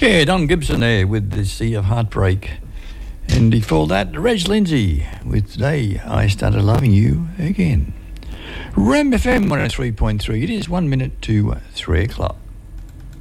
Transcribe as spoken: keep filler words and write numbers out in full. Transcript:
Yeah, Don Gibson there with the Sea of Heartbreak. And before that, Reg Lindsay with Today I Started Loving You Again. Ram F M one oh three point three. It is one minute to three o'clock.